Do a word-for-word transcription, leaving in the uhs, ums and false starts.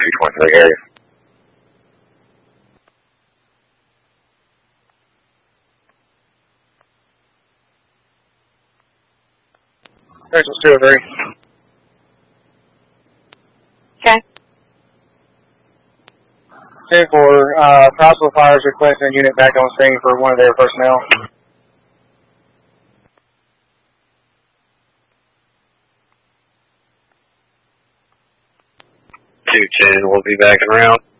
two twenty-three area. There's a two oh three. Okay. ten four, uh, possible fires requesting a unit back on scene for one of their personnel. two ten, we'll be backing around.